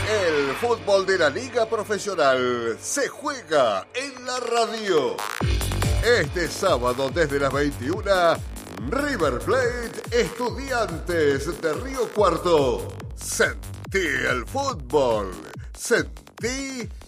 El fútbol de la Liga Profesional se juega en la radio. Este sábado desde las 21, River Plate, Estudiantes de Río Cuarto. Sentí el fútbol. Sentí